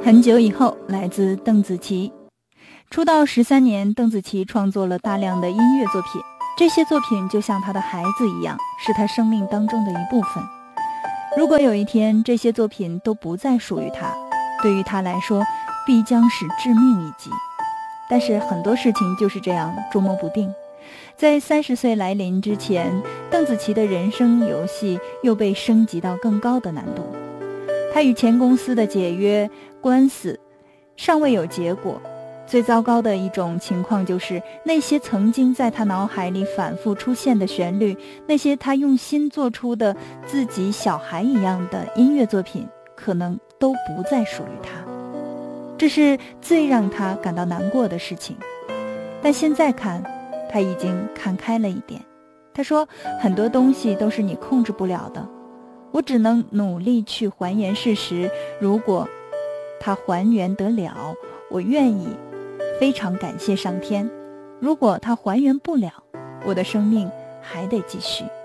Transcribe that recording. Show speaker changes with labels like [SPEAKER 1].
[SPEAKER 1] 很久以后，来自邓紫棋。出道13年，邓紫棋创作了大量的音乐作品，这些作品就像她的孩子一样，是她生命当中的一部分。如果有一天这些作品都不再属于她，对于她来说必将是致命一击。但是很多事情就是这样捉摸不定。在30岁来临之前，邓紫棋的人生游戏又被升级到更高的难度。她与前公司的解约官司尚未有结果，最糟糕的一种情况就是那些曾经在她脑海里反复出现的旋律，那些她用心做出的自己小孩一样的音乐作品，可能都不再属于她。这是最让她感到难过的事情。但现在看，她已经看开了一点。她说，很多东西都是你控制不了的，我只能努力去还原事实，如果它还原得了，我愿意非常感谢上天；如果它还原不了，我的生命还得继续。